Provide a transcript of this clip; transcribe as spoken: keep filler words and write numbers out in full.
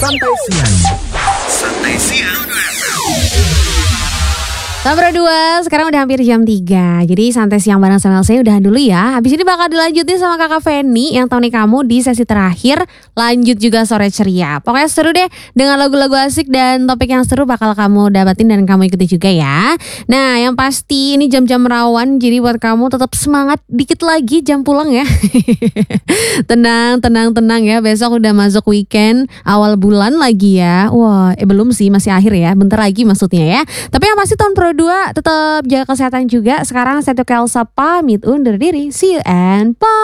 Santai Siang. Santai Siang. Nomor dua, sekarang udah hampir jam tiga. Jadi santai siang bareng sama saya udah dulu ya. Habis ini bakal dilanjutin sama kakak Feni yang Tony kamu di sesi terakhir. Lanjut juga sore ceria. Pokoknya seru deh dengan lagu-lagu asik dan topik yang seru bakal kamu dapatin dan kamu ikuti juga ya. Nah yang pasti ini jam-jam rawan. Jadi buat kamu tetap semangat, dikit lagi jam pulang ya. Tenang, tenang, tenang ya. Besok udah masuk weekend, awal bulan lagi ya. Wah, eh belum sih, masih akhir ya. Bentar lagi maksudnya ya. Tapi yang pasti tahun Pro dua tetap jaga kesehatan juga. Sekarang saya Tuh Kelsa pamit undur diri. See you and bye.